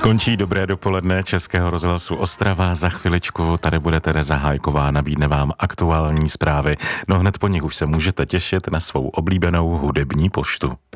Končí dobré dopoledne Českého rozhlasu Ostrava. Za chviličku tady bude Tereza Hájková, nabídne vám aktuální zprávy. No hned po nich už se můžete těšit na svou oblíbenou hudební poštu.